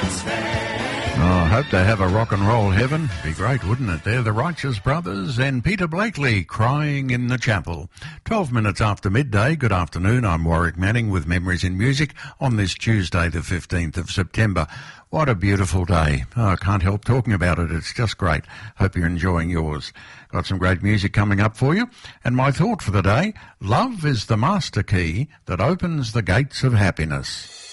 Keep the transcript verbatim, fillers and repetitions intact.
Oh, I hope they have a rock and roll heaven. Be great, wouldn't it? They're the Righteous Brothers and Peter Blakely, Crying in the Chapel. Twelve minutes after midday. Good afternoon. I'm Warwick Manning with Memories in Music on this Tuesday, the fifteenth of September. What a beautiful day. Oh, I can't help talking about it. It's just great. Hope you're enjoying yours. Got some great music coming up for you. And my thought for the day, love is the master key that opens the gates of happiness.